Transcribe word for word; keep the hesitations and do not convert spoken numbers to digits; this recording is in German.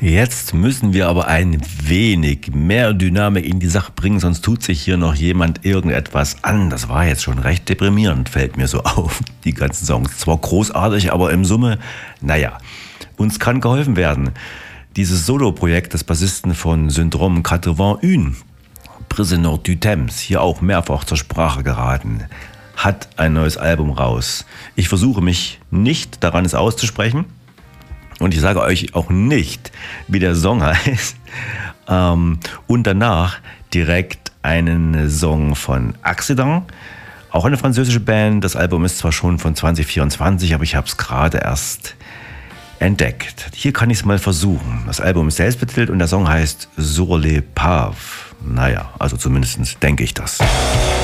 Jetzt müssen wir aber ein wenig mehr Dynamik in die Sache bringen, sonst tut sich hier noch jemand irgendetwas an. Das war jetzt schon recht deprimierend, fällt mir so auf. Die ganzen Songs, zwar großartig, aber im Summe, naja, uns kann geholfen werden. Dieses Solo-Projekt des Bassisten von Syndrome quatre-vingt-un, Prisoner du Temps, hier auch mehrfach zur Sprache geraten, hat ein neues Album raus. Ich versuche mich nicht daran, es auszusprechen. Und ich sage euch auch nicht, wie der Song heißt. Ähm, und danach direkt einen Song von Accident, auch eine französische Band. Das Album ist zwar schon von zwanzig vierundzwanzig, aber ich habe es gerade erst entdeckt. Hier kann ich es mal versuchen. Das Album ist selbstbetitelt und der Song heißt Sur les Paves. Naja, also zumindest denke ich das.